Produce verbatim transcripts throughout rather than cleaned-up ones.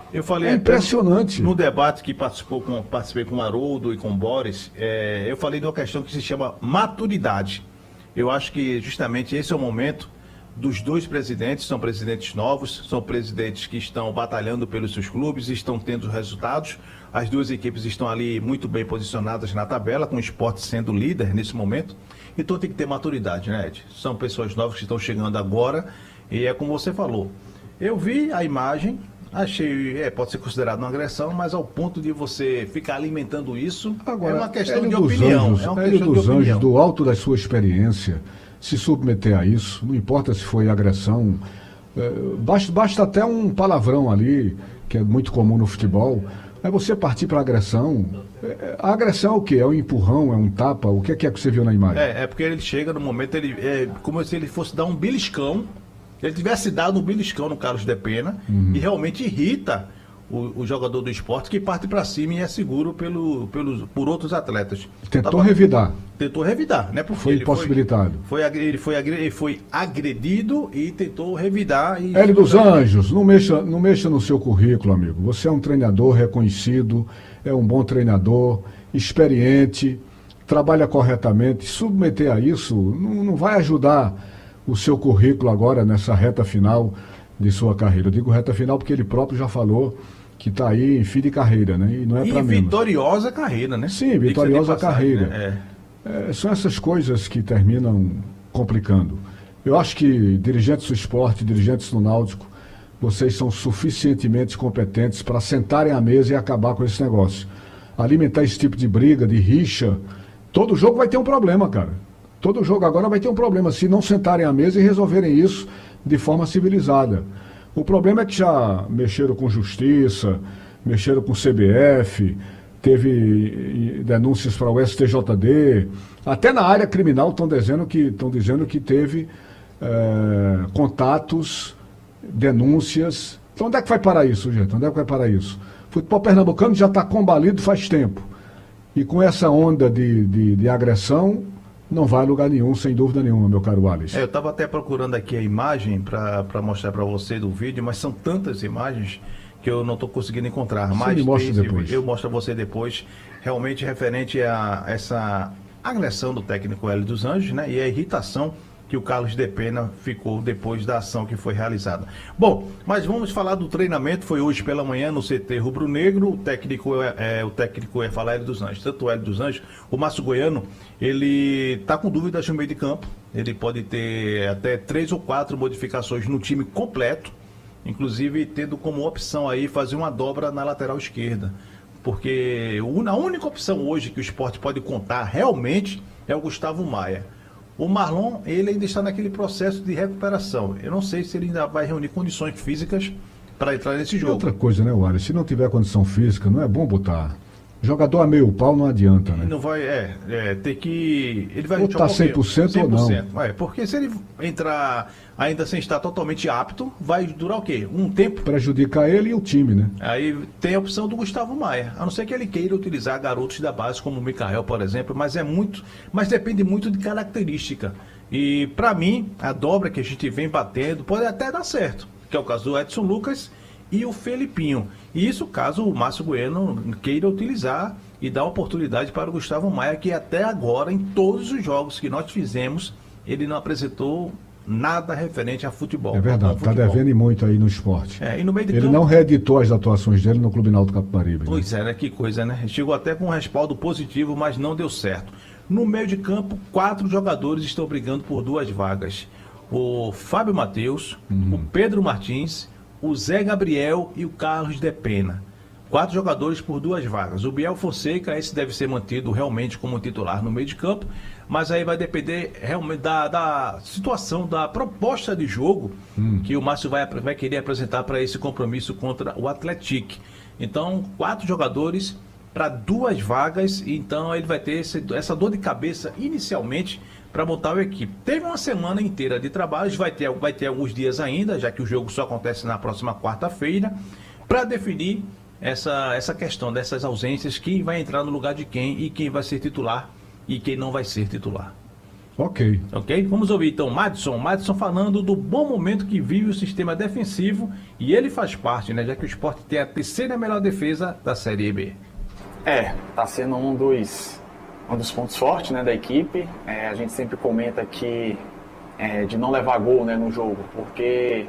Eu falei É impressionante. No debate que participou com, participei com o Haroldo e com o Boris, é, eu falei de uma questão que se chama maturidade. Eu acho que justamente esse é o momento dos dois presidentes, são presidentes novos, são presidentes que estão batalhando pelos seus clubes, estão tendo resultados. As duas equipes estão ali muito bem posicionadas na tabela, com o Sport sendo líder nesse momento. Então tem que ter maturidade, né, Ed? São pessoas novas que estão chegando agora e é como você falou. Eu vi a imagem, achei, é, pode ser considerado uma agressão, mas ao ponto de você ficar alimentando isso, Agora, é uma questão Hélio de dos opinião. Anjos, é uma Hélio questão de dos opinião. Anjos, do alto da sua experiência, se submeter a isso, não importa se foi agressão, é, basta, basta até um palavrão ali, que é muito comum no futebol, é você partir para agressão. É, a agressão é o quê? É um empurrão, é um tapa? O que é que, é que você viu na imagem? É, é porque ele chega no momento, ele é como se ele fosse dar um beliscão, ele tivesse dado um beliscão no Carlos Depena, uhum. E realmente irrita o, o jogador do esporte que parte para cima e é seguro pelo, pelos, por outros atletas. Tentou Tava, revidar. Tentou revidar, né? Porque foi ele impossibilitado. Foi, foi, ele, foi, ele foi agredido e tentou revidar. E Hélio dos Anjos, não mexa, não mexa no seu currículo, amigo. Você é um treinador reconhecido, é um bom treinador, experiente, trabalha corretamente. Submeter a isso não, não vai ajudar o seu currículo agora nessa reta final de sua carreira. Eu digo reta final porque ele próprio já falou que está aí em fim de carreira, né? E não é para menos. E vitoriosa carreira, né? Sim, vitoriosa passagem, carreira. Né? É. É, são essas coisas que terminam complicando. Eu acho que dirigentes do esporte, dirigentes do Náutico, vocês são suficientemente competentes para sentarem à mesa e acabar com esse negócio. Alimentar esse tipo de briga, de rixa, todo jogo vai ter um problema, cara. Todo jogo agora vai ter um problema, se não sentarem à mesa e resolverem isso de forma civilizada. O problema é que já mexeram com justiça, mexeram com C B F, teve denúncias para o S T J D, até na área criminal estão dizendo que, estão dizendo que teve é, contatos, denúncias. Então onde é que vai parar isso, gente? Onde é que vai parar isso? O futebol pernambucano já está combalido faz tempo. E com essa onda de, de, de agressão, não vai a lugar nenhum, sem dúvida nenhuma, meu caro Alice. É, eu estava até procurando aqui a imagem para mostrar para você do vídeo, mas são tantas imagens que eu não estou conseguindo encontrar. Você mas me mostra tem, depois. Eu mostro a você depois, realmente referente a essa agressão do técnico Hélio dos Anjos, né? E a irritação que o Carlos Depena ficou depois da ação que foi realizada. Bom, mas vamos falar do treinamento, foi hoje pela manhã no C T Rubro Negro, o técnico é, é, o técnico é falar Hélio dos Anjos, tanto o Hélio dos Anjos, o Márcio Goiano, ele está com dúvidas no meio de campo, ele pode ter até três ou quatro modificações no time completo, inclusive tendo como opção aí fazer uma dobra na lateral esquerda, porque a única opção hoje que o Sport pode contar realmente é o Gustavo Maia. O Marlon, ele ainda está naquele processo de recuperação. Eu não sei se ele ainda vai reunir condições físicas para entrar nesse jogo. E outra coisa, né, Wallace? Se não tiver condição física, não é bom botar. Jogador a meio pau não adianta, né? Não vai, é, é ter que... Ele vai botar cem por cento ou não. É, porque se ele entrar ainda sem estar totalmente apto, vai durar o quê? Um tempo. Prejudicar ele e o time, né? Aí tem a opção do Gustavo Maia. A não ser que ele queira utilizar garotos da base, como o Mikael, por exemplo, mas é muito... Mas depende muito de característica. E, para mim, a dobra que a gente vem batendo pode até dar certo. Que é o caso do Edson Lucas e o Felipinho. E isso caso o Márcio Bueno queira utilizar e dar oportunidade para o Gustavo Maia, que até agora, em todos os jogos que nós fizemos, ele não apresentou nada referente a futebol. É verdade, está devendo muito aí no esporte. É, e no meio de ele campo... não reeditou as atuações dele no Clube Náutico Capibaribe. Pois né? é, né? Que coisa, né? Chegou até com um respaldo positivo, mas não deu certo. No meio de campo, quatro jogadores estão brigando por duas vagas. O Fábio Matheus, uhum. o Pedro Martins, o Zé Gabriel e o Carlos Depena. Quatro jogadores por duas vagas. O Biel Fonseca, esse deve ser mantido realmente como titular no meio de campo, mas aí vai depender realmente da, da situação, da proposta de jogo hum. que o Márcio vai, vai querer apresentar para esse compromisso contra o Atlético. Então, quatro jogadores para duas vagas, então ele vai ter esse, essa dor de cabeça inicialmente para montar a equipe. Teve uma semana inteira de trabalhos, vai ter, vai ter alguns dias ainda, já que o jogo só acontece na próxima quarta-feira, para definir essa, essa questão dessas ausências, quem vai entrar no lugar de quem e quem vai ser titular e quem não vai ser titular. Ok. Ok? Vamos ouvir então Madison. Madison falando do bom momento que vive o sistema defensivo e ele faz parte, né? Já que o Sport tem a terceira melhor defesa da Série B. É, tá sendo um dos, um dos pontos fortes, né, da equipe. É, a gente sempre comenta que é, de não levar gol, né, no jogo, porque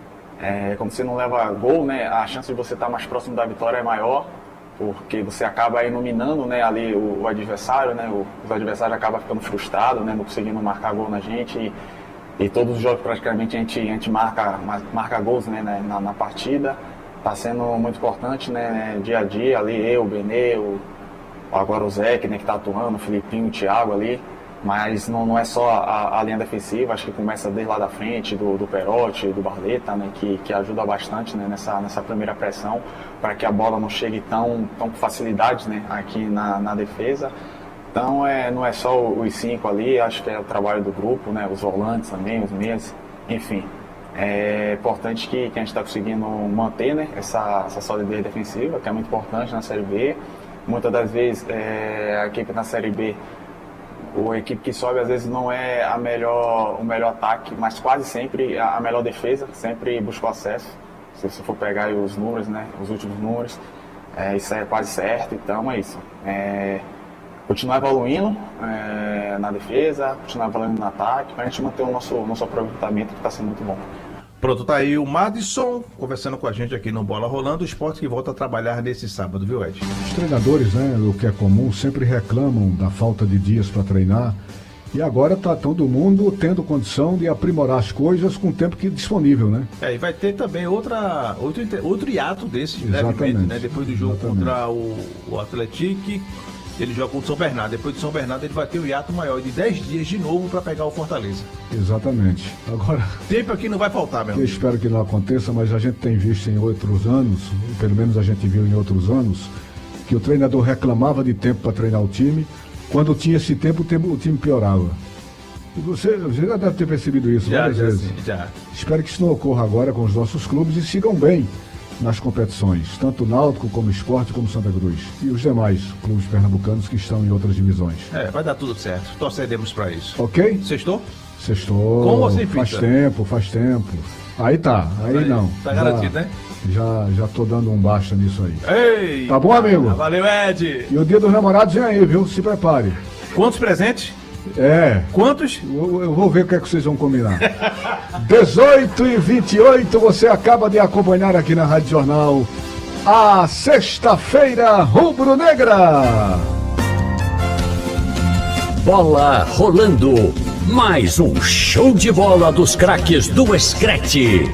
é, quando você não leva gol, né, a chance de você estar mais próximo da vitória é maior, porque você acaba iluminando, né, ali o, o adversário, né, o, os adversários acabam ficando frustrados, né, não conseguindo marcar gol na gente, e, e todos os jogos praticamente a gente, a gente marca, marca gols, né, na, na partida. Está sendo muito importante, né, dia a dia, ali eu, o Benê, o, agora o Zé, né, que está atuando, o Filipinho, o Thiago ali, mas não, não é só a, a linha defensiva, acho que começa desde lá da frente, do, do Perotti, do Barleta, né, que, que ajuda bastante, né, nessa, nessa primeira pressão, para que a bola não chegue tão, tão com facilidade, né, aqui na, na defesa. Então é, não é só os cinco ali, acho que é o trabalho do grupo, né, os volantes também, os meias, enfim. É importante que, que a gente está conseguindo manter, né, essa, essa solidez defensiva, que é muito importante na Série B. Muitas das vezes é, a equipe na Série B, a equipe que sobe às vezes não é a melhor, o melhor ataque, mas quase sempre a melhor defesa, sempre busca o acesso. Se você for pegar aí os números, né, os últimos números, é, isso é quase certo, então é isso. É, continuar evoluindo é, na defesa, continuar evoluindo no ataque, para a gente manter o nosso, nosso aproveitamento, que está sendo muito bom. Pronto, tá aí o Madison conversando com a gente aqui no Bola Rolando, o Sport que volta a trabalhar nesse sábado, viu, Ed? Os treinadores, né, o que é comum, sempre reclamam da falta de dias para treinar. E agora está todo mundo tendo condição de aprimorar as coisas com o tempo que é disponível, né? É, e vai ter também outra, outro, outro hiato desse, Exatamente. né? Depois do jogo Exatamente. contra o, o Atlético, ele joga contra o São Bernardo. Depois do São Bernardo ele vai ter um hiato maior de dez dias de novo para pegar o Fortaleza. Exatamente. Agora, tempo aqui não vai faltar, meu eu espero que não aconteça, mas a gente tem visto em outros anos, pelo menos a gente viu em outros anos, que o treinador reclamava de tempo para treinar o time. Quando tinha esse tempo, o, tempo, o time piorava. E você, você já deve ter percebido isso já, várias já, vezes. Sim, já. Espero que isso não ocorra agora com os nossos clubes e sigam bem nas competições, tanto o Náutico como o Sport como Santa Cruz e os demais clubes pernambucanos que estão em outras divisões. É, vai dar tudo certo. Torceremos para isso. Ok? Sextou? Sextou. Com ou sem pizza? Faz tempo, faz tempo. Aí tá, aí, aí não. Tá garantido, já, né? Já, já tô dando um baixa nisso aí. Ei! Tá bom, amigo? Valeu, Ed! E o dia dos namorados vem aí, viu? Se prepare. Quantos presentes? É. Quantos? Eu, eu vou ver o que é que vocês vão combinar. dezoito e vinte e oito, você acaba de acompanhar aqui na Rádio Jornal a Sexta-feira Rubro-Negra. Bola rolando. Mais um show de bola dos craques do Screte.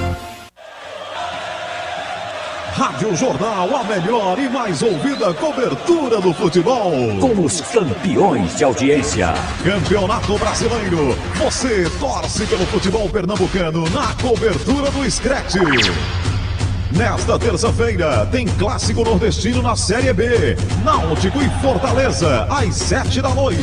Rádio Jornal, a melhor e mais ouvida cobertura do futebol. Com os campeões de audiência. Campeonato Brasileiro. Você torce pelo futebol pernambucano na cobertura do Screte. Nesta terça-feira, tem Clássico Nordestino na Série B. Náutico e Fortaleza, às sete da noite.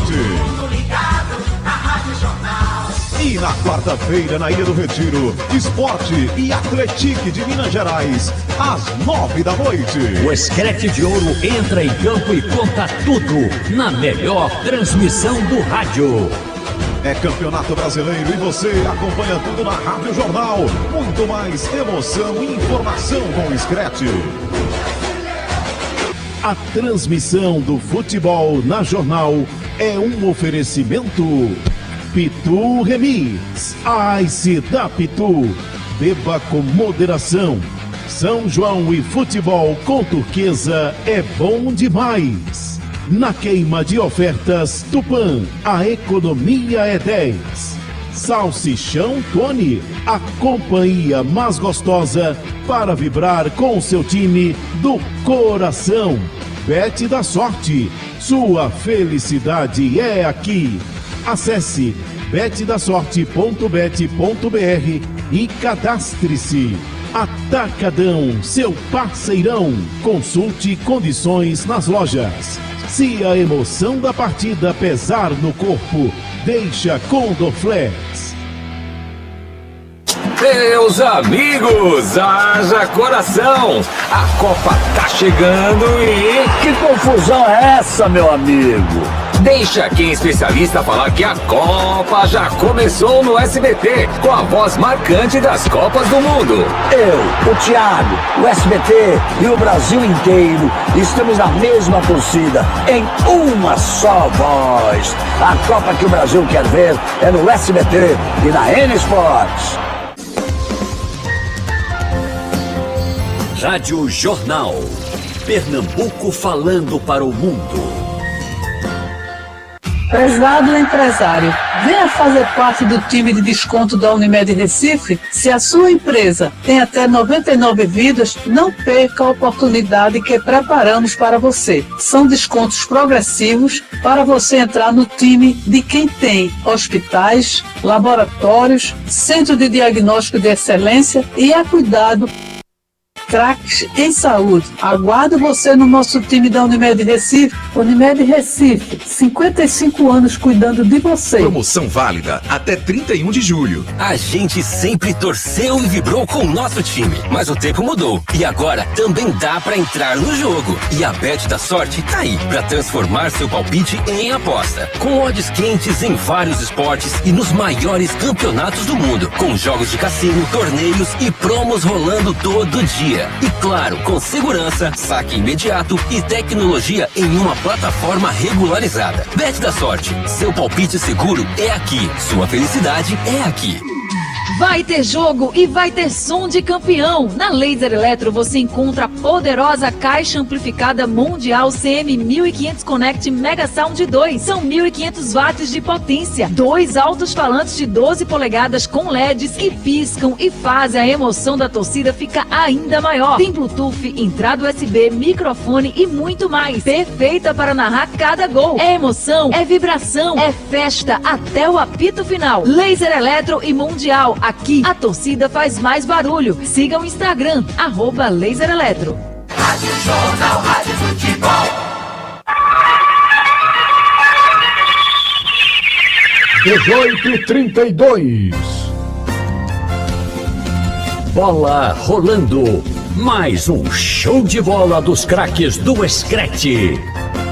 E na quarta-feira, na Ilha do Retiro, Sport e Atlético de Minas Gerais, às nove da noite. O Screte de Ouro entra em campo e conta tudo na melhor transmissão do rádio. É Campeonato Brasileiro e você acompanha tudo na Rádio Jornal. Muito mais emoção e informação com o Screte. A transmissão do futebol na Jornal é um oferecimento Pitu Remix. Ice da Pitu. Beba com moderação. São João e futebol com Turquesa é bom demais. Na queima de ofertas Tupã, a economia é dez. Salsichão Tony, a companhia mais gostosa para vibrar com seu time do coração. Bet da Sorte, sua felicidade é aqui. Acesse bet da sorte ponto bet ponto br e cadastre-se. Atacadão, seu parceirão. Consulte condições nas lojas. Se a emoção da partida pesar no corpo, deixa com Dorflex. Meus amigos, haja coração! A Copa tá chegando e... Que confusão é essa, meu amigo? Deixa quem é especialista falar que a Copa já começou no S B T, com a voz marcante das Copas do Mundo. Eu, o Thiago, o S B T e o Brasil inteiro estamos na mesma torcida, em uma só voz. A Copa que o Brasil quer ver é no S B T e na N Sports. Rádio Jornal. Pernambuco falando para o mundo. Prezado empresário, venha fazer parte do time de desconto da Unimed Recife. Se a sua empresa tem até noventa e nove vidas, não perca a oportunidade que preparamos para você. São descontos progressivos para você entrar no time de quem tem hospitais, laboratórios, centro de diagnóstico de excelência e é cuidado craques em saúde. Aguardo você no nosso time da Unimed Recife. Unimed Recife, cinquenta e cinco anos cuidando de você. Promoção válida até trinta e um de julho. A gente sempre torceu e vibrou com o nosso time, mas o tempo mudou e agora também dá pra entrar no jogo. E a Bet da Sorte tá aí pra transformar seu palpite em aposta. Com odds quentes em vários esportes e nos maiores campeonatos do mundo, com jogos de cassino, torneios e promos rolando todo dia. E claro, com segurança, saque imediato e tecnologia em uma plataforma regularizada. Bet da Sorte, seu palpite seguro é aqui, sua felicidade é aqui. Vai ter jogo e vai ter som de campeão. Na Laser Eletro você encontra a poderosa caixa amplificada mundial C M mil e quinhentos Connect Mega Sound dois. São mil e quinhentos watts de potência. Dois altos-falantes de doze polegadas com L E Ds que piscam e fazem a emoção da torcida ficar ainda maior. Tem Bluetooth, entrada U S B, microfone e muito mais. Perfeita para narrar cada gol. É emoção, é vibração, é festa até o apito final. Laser Eletro e Mundial. Aqui, a torcida faz mais barulho. Siga o Instagram, arroba Laser Eletro. Rádio Jornal, Rádio Futebol. dezoito e trinta e dois. Bola rolando. Mais um show de bola dos craques do Screte.